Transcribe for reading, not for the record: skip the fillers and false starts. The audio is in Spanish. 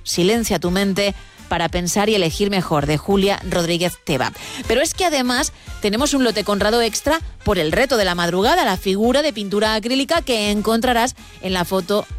Silencia tu mente para pensar y elegir mejor, de Julia Rodríguez Teba. Pero es que además tenemos un lote Conrado extra por el reto de la madrugada, la figura de pintura acrílica que encontrarás en la foto